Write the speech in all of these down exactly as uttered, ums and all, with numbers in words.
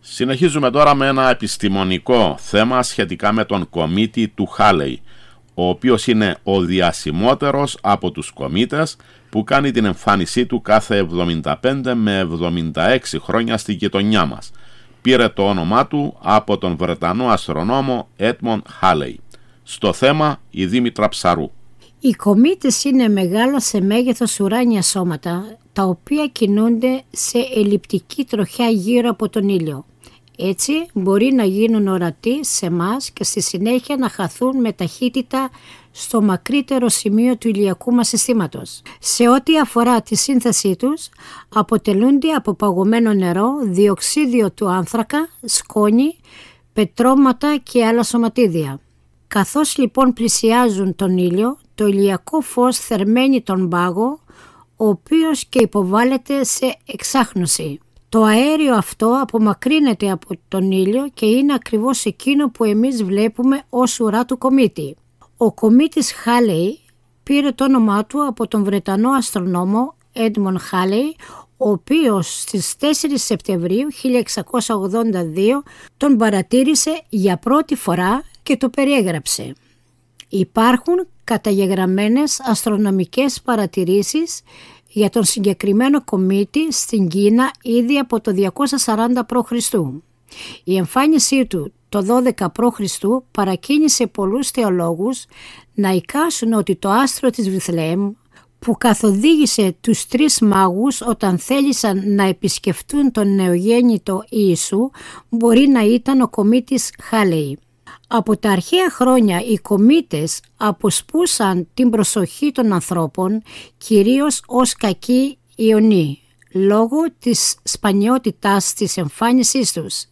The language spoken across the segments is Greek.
Συνεχίζουμε τώρα με ένα επιστημονικό θέμα σχετικά με τον κομήτη του Χάλεϊ, ο οποίος είναι ο διασημότερος από τους κομήτες που κάνει την εμφάνισή του κάθε εβδομήντα πέντε με εβδομήντα έξι χρόνια στη γειτονιά μας. Πήρε το όνομά του από τον Βρετανό αστρονόμο Έντμοντ Χάλεϊ. Στο θέμα η Δήμητρα Ψαρού. Οι κομήτες είναι μεγάλα σε μέγεθος ουράνια σώματα, τα οποία κινούνται σε ελλειπτική τροχιά γύρω από τον ήλιο. Έτσι μπορεί να γίνουν ορατοί σε εμάς και στη συνέχεια να χαθούν με ταχύτητα στο μακρύτερο σημείο του ηλιακού μας συστήματος. Σε ό,τι αφορά τη σύνθεσή τους, αποτελούνται από παγωμένο νερό, διοξίδιο του άνθρακα, σκόνη, πετρώματα και άλλα σωματίδια. Καθώς λοιπόν πλησιάζουν τον ήλιο, το ηλιακό φως θερμαίνει τον πάγο, ο οποίος και υποβάλλεται σε εξάχνωση. Το αέριο αυτό απομακρύνεται από τον ήλιο και είναι ακριβώς εκείνο που εμείς βλέπουμε ως ουρά του κομήτη. Ο κομήτης Χάλεϊ πήρε το όνομά του από τον Βρετανό αστρονόμο Έντμοντ Χάλεϊ, ο οποίος στις τέσσερις Σεπτεμβρίου χίλια εξακόσια ογδόντα δύο τον παρατήρησε για πρώτη φορά και το περιέγραψε. Υπάρχουν καταγεγραμμένες αστρονομικές παρατηρήσεις για τον συγκεκριμένο κομήτη στην Κίνα ήδη από το διακόσια σαράντα προ Χριστού. Η εμφάνισή του το δώδεκα προ Χριστού παρακίνησε πολλούς θεολόγους να εικάσουν ότι το άστρο της Βιθλεέμ, που καθοδήγησε τους τρεις μάγους όταν θέλησαν να επισκεφτούν τον νεογέννητο Ιησού, μπορεί να ήταν ο κομήτης Χάλεϊ. Από τα αρχαία χρόνια οι κομήτες αποσπούσαν την προσοχή των ανθρώπων κυρίως ως κακοί ιονοί, λόγω της σπανιότητάς της εμφάνισής τους.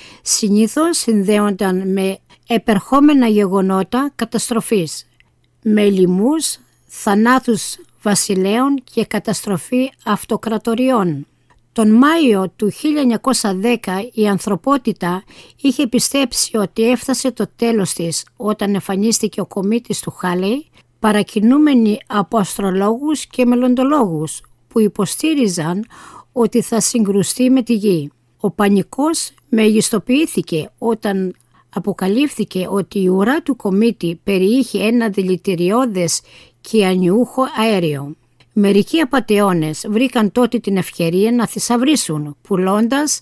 Συνήθως συνδέονταν με επερχόμενα γεγονότα καταστροφής, με λοιμούς, θανάτους βασιλέων και καταστροφή αυτοκρατοριών. Τον Μάιο του χίλια εννιακόσια δέκα η ανθρωπότητα είχε πιστέψει ότι έφτασε το τέλος της όταν εμφανίστηκε ο κομήτης του Χάλεϊ, παρακινούμενοι από αστρολόγους και μελλοντολόγους που υποστήριζαν ότι θα συγκρουστεί με τη γη. Ο πανικός μεγιστοποιήθηκε όταν αποκαλύφθηκε ότι η ουρά του κομήτη περιείχε ένα δηλητηριώδες και ανιούχο αέριο. Μερικοί απατεώνες βρήκαν τότε την ευκαιρία να θησαυρίσουν, πουλώντας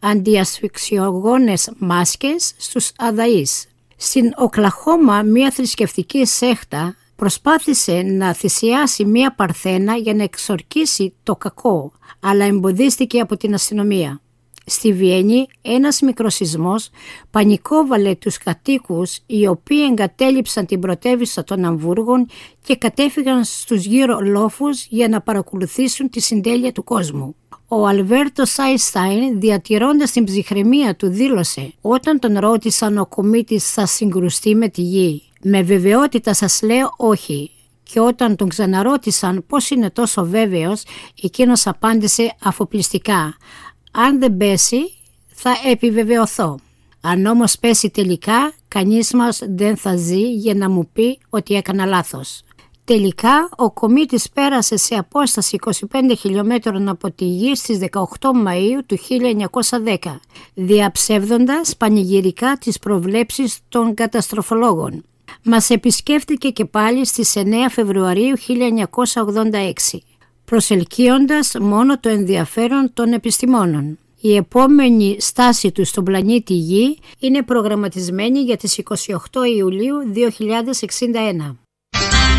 αντιασφυξιογόνες μάσκες στους αδαείς. Στην Οκλαχώμα μια θρησκευτική σέχτα προσπάθησε να θυσιάσει μια παρθένα για να εξορκίσει το κακό, αλλά εμποδίστηκε από την αστυνομία. Στη Βιέννη ένας μικροσεισμός πανικόβαλε τους κατοίκους, οι οποίοι εγκατέλειψαν την πρωτεύουσα των Αμβούργων και κατέφυγαν στους γύρω λόφους για να παρακολουθήσουν τη συντέλεια του κόσμου. Ο Αλβέρτος Άινστάιν, διατηρώντας την ψυχραιμία του, δήλωσε: «Όταν τον ρώτησαν ο κομήτης θα συγκρουστεί με τη γη, με βεβαιότητα σας λέω όχι». Και όταν τον ξαναρώτησαν πώς είναι τόσο βέβαιος, εκείνος απάντησε αφοπλιστικά: «Αν δεν πέσει θα επιβεβαιωθώ. Αν όμως πέσει τελικά, κανείς μας δεν θα ζει για να μου πει ότι έκανα λάθος». Τελικά ο κομήτης πέρασε σε απόσταση είκοσι πέντε χιλιόμετρων από τη γη στις δεκαοκτώ Μαΐου του χίλια εννιακόσια δέκα, διαψεύδοντας πανηγυρικά τις προβλέψεις των καταστροφολόγων. Μας επισκέφτηκε και πάλι στις εννέα Φεβρουαρίου χίλια εννιακόσια ογδόντα έξι. προσελκύοντας μόνο το ενδιαφέρον των επιστημόνων. Η επόμενη στάση του στον πλανήτη Γη είναι προγραμματισμένη για τις είκοσι οκτώ Ιουλίου δύο χιλιάδες εξήντα ένα.